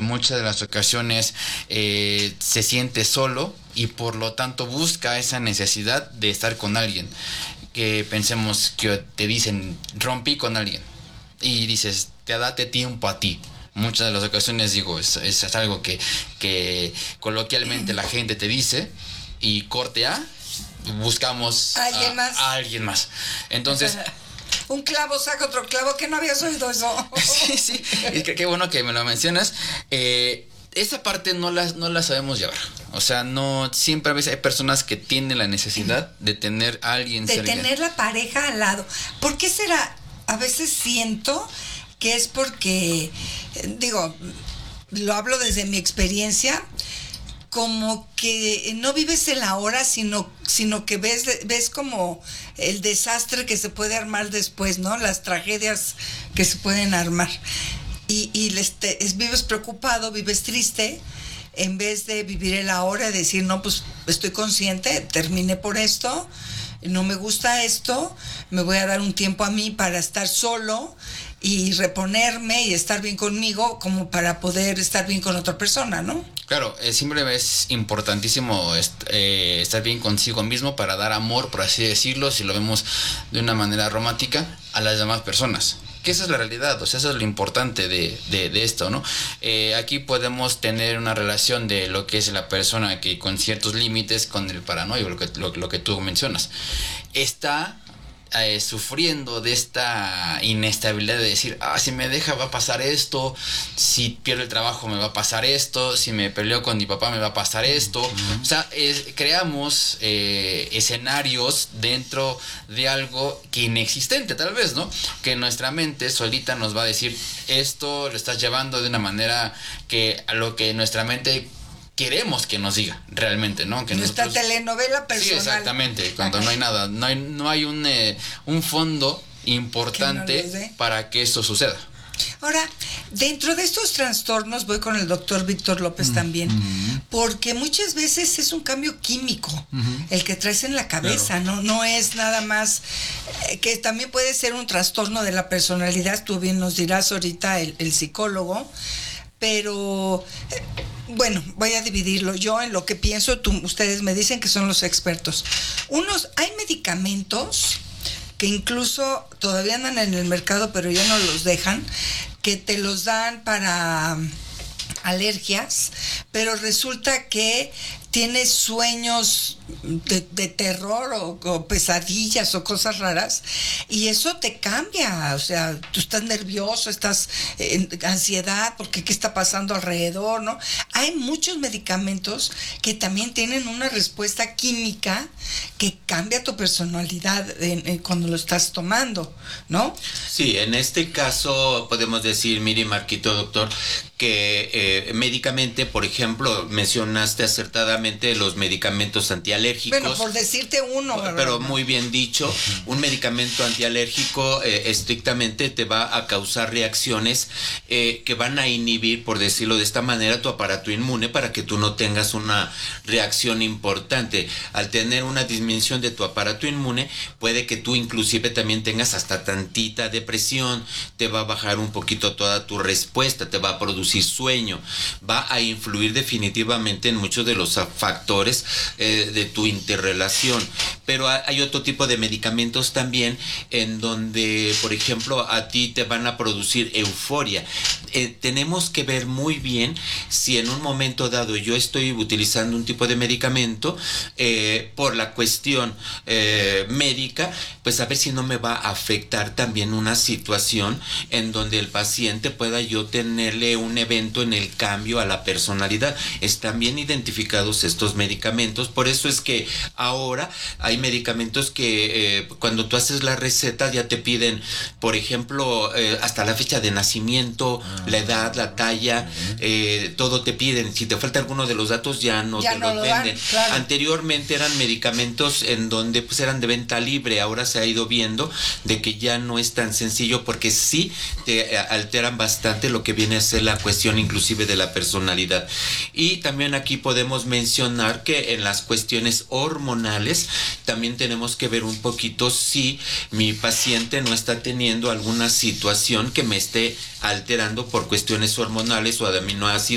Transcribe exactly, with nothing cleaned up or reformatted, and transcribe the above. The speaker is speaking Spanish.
muchas de las ocasiones eh, se siente solo y por lo tanto busca esa necesidad de estar con alguien. Que pensemos que te dicen, rompí con alguien, y dices, te date tiempo a ti. Muchas de las ocasiones, digo, es, es, es algo que, que coloquialmente la gente te dice, y corte A, buscamos a alguien, a, más? a alguien más. Entonces... Un clavo saca otro clavo, que no habías oído eso. Sí, sí, y qué bueno que me lo mencionas. Eh, esa parte no la, no la sabemos llevar. O sea, no, siempre a veces hay personas que tienen la necesidad de tener a alguien de cerca. De tener la pareja al lado. ¿Por qué será? A veces siento que es porque, digo, lo hablo desde mi experiencia, como que no vives el ahora, sino, sino que ves, ves como el desastre que se puede armar después, ¿no? Las tragedias que se pueden armar. Y, y les te, es, vives preocupado, vives triste, en vez de vivir el ahora y decir, no, pues estoy consciente, terminé por esto, no me gusta esto, me voy a dar un tiempo a mí para estar solo y reponerme y estar bien conmigo, como para poder estar bien con otra persona, ¿no? Claro, eh, siempre es importantísimo est- eh, estar bien consigo mismo para dar amor, por así decirlo, si lo vemos de una manera romántica, a las demás personas. Que esa es la realidad, o sea, eso es lo importante de, de, de esto, ¿no? Eh, aquí podemos tener una relación de lo que es la persona que con ciertos límites, con el paranoico, lo que, lo, lo que tú mencionas, está eh, sufriendo de esta inestabilidad de decir, ah, si me deja va a pasar esto, si pierdo el trabajo me va a pasar esto, si me peleo con mi papá me va a pasar esto. Uh-huh. O sea, es, creamos eh, escenarios dentro de algo que inexistente tal vez, ¿no? Que nuestra mente solita nos va a decir, esto lo estás llevando de una manera que a lo que nuestra mente queremos que nos diga realmente, ¿no? Que nuestra nosotros... telenovela personal. Sí, exactamente, cuando no hay nada, no hay, no hay un, eh, un fondo importante que no para que eso suceda. Ahora, dentro de estos trastornos, voy con el doctor Víctor López uh-huh. también, porque muchas veces es un cambio químico uh-huh. el que traes en la cabeza, claro. no, no es nada más, eh, que también puede ser un trastorno de la personalidad, tú bien nos dirás ahorita el, el psicólogo, pero eh, bueno, voy a dividirlo yo en lo que pienso, tú, ustedes me dicen que son los expertos. Unos, hay medicamentos que incluso todavía andan en el mercado, pero ya no los dejan, que te los dan para alergias, pero resulta que tienes sueños de, de terror o, o pesadillas o cosas raras, y eso te cambia, o sea, tú estás nervioso, estás en ansiedad porque qué está pasando alrededor, ¿no? Hay muchos medicamentos que también tienen una respuesta química que cambia tu personalidad en, en, cuando lo estás tomando, ¿no? Sí, en este caso podemos decir, mire, Marquito, doctor, que eh, médicamente, por ejemplo, mencionaste acertadamente los medicamentos antialérgicos. Bueno, por decirte uno. Pero, pero muy bien dicho, un medicamento antialérgico eh, estrictamente te va a causar reacciones eh, que van a inhibir, por decirlo de esta manera, tu aparato inmune para que tú no tengas una reacción importante. Al tener una disminución de tu aparato inmune, puede que tú inclusive también tengas hasta tantita depresión, te va a bajar un poquito toda tu respuesta, te va a producir sueño, va a influir definitivamente en muchos de los factores eh, de tu interrelación. Pero hay otro tipo de medicamentos también en donde, por ejemplo, a ti te van a producir euforia. Eh, tenemos que ver muy bien si en un momento dado yo estoy utilizando un tipo de medicamento eh, por la cuestión eh, médica, pues a ver si no me va a afectar también una situación en donde el paciente pueda yo tenerle un evento en el cambio a la personalidad. Están bien identificados estos medicamentos, por eso es que ahora hay medicamentos que eh, cuando tú haces la receta ya te piden, por ejemplo, eh, hasta la fecha de nacimiento, ah, la edad, la talla, eh, todo te piden. Si te falta alguno de los datos ya no ya te no los lo venden. dan, claro. Anteriormente eran medicamentos en donde pues eran de venta libre, ahora se ha ido viendo de que ya no es tan sencillo porque sí te alteran bastante lo que viene a ser la cuestión inclusive de la personalidad. Y también aquí podemos mencionar que en las cuestiones hormonales también tenemos que ver un poquito si mi paciente no está teniendo alguna situación que me esté alterando por cuestiones hormonales o de aminoácidos